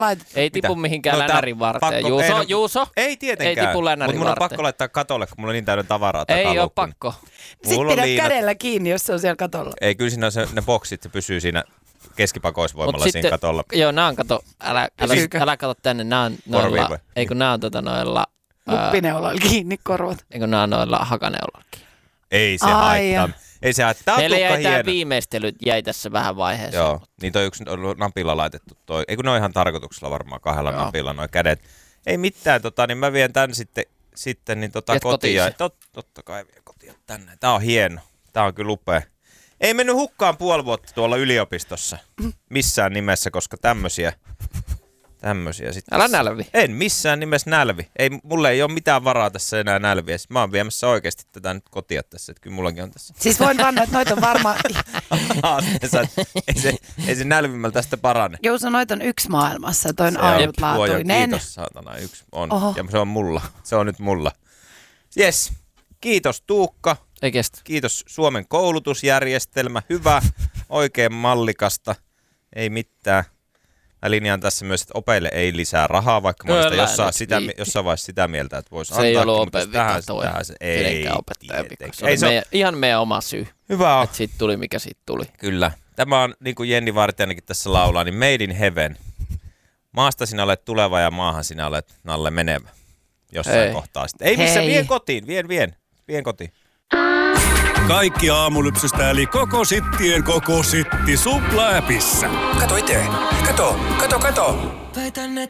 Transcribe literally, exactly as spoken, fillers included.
laitettu? Ei tipu Mitä? mihinkään No, tää- länärin varteen. pakko- Juuso, ei, no- Juuso. Ei tietenkään. Ei tipu länärin Mutta mun on varteen. pakko laittaa katolle, kun mulla on niin täyden tavaraa. Ei takaluukkuna. oo pakko. Sitten Mulla on pidä liinat. kädellä kiinni, jos se on siellä katolla. Ei, kyllä siinä on se, ne boksit, se pysyy siinä keskipakoisvoimalla Mut siinä sitten- katolla. Joo, nää on kato, älä, älä, Pysyykö? älä kato tänne, nää on Korviin noilla, vai? ei kun nää on tota noilla, ää, Huppineulalla kiinni korvat. ei kun nää on noilla hakaneullakin. Ei se Ai haittaa. ja. Ei se haittaa. Tää on Meillä tukka jäi tää hieno. viimeistely, jäi tässä vähän vaiheessa. Joo, niin toi yksi on napilla laitettu toi. Ei kun ne on ihan tarkoituksella varmaan kahdella Joo. napilla noi kädet. Ei mitään, tota, niin mä vien tän sitten, sitten niin tota Viet kotiin. Ja, kotiin tot, totta kai vien kotiin tänne. Tää on hieno. Tää on kyllä upea. Ei mennyt hukkaan puoli vuotta tuolla yliopistossa. Missään nimessä, koska tämmösiä, tämmösiä sitten. Älä nälvi. En missään nimessä nälvi. Ei, mulle ei ole mitään varaa tässä enää nälviä. Mä oon viemässä oikeasti tätä nyt kotia tässä. Että kyllä mullakin on tässä. Siis voin vannoa, että noita on varmaan... ei, se, ei se nälvimmällä tästä parane. Juuso, noita on yksi maailmassa. Toi on Se on- Luoja, ainutlaatuinen. kiitos saatana, yksi on. Oho. Ja se on mulla. Se on nyt mulla. Jes. Kiitos Tuukka. Ei kestä. Kiitos Suomen koulutusjärjestelmä. Hyvä. Oikein mallikasta. Ei mitään. Mä linjaan tässä myös, että opeille ei lisää rahaa, vaikka mä olen sitä Kyllä jossain, nyt sitä, viitti. jossain vaiheessa sitä mieltä, että voisi Se antaa. ei ollut opeen vika toi. Se, ei, Kenenkään opettajan vika. tietenkään. Se oli Ei se ole- meidän, ihan meidän oma syy, Hyvä on. että siitä tuli mikä siitä tuli. Kyllä. Tämä on, niin kuin Jenni Vartijainenkin tässä laulaa, niin made in heaven. Maasta sinä olet tuleva ja maahan sinä olet Nalle menevä. Jossain Ei. kohtaa sitten. Ei missä, Hei. vien kotiin, vien, vien. Vien kotiin. Kaikki aamulypsystä eli koko sittien koko sitti Supla-äpissä. Kato itse. Kato, kato, kato. Väitän, et